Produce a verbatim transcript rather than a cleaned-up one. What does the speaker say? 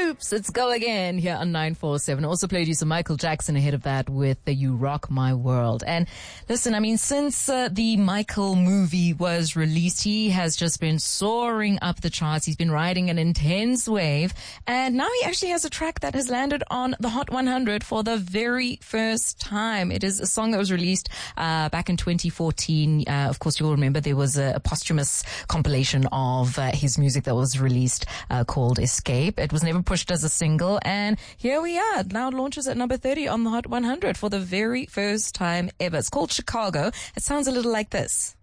Oops, it's Go Again here on nine four seven. Also played you some Michael Jackson ahead of that with the You Rock My World. And listen, I mean, since uh, the Michael movie was released, he has just been soaring up the charts. He's been riding an intense wave. And now he actually has a track that has landed on the Hot one hundred for the very first time. It is a song that was released uh, back in twenty fourteen. Uh, of course, you'll remember there was a, a posthumous compilation of uh, his music that was released uh, called Escape. It was never pushed as a single, and here we are. Now launches at number thirty on the Hot one hundred for the very first time ever. It's called Chicago. It sounds a little like this.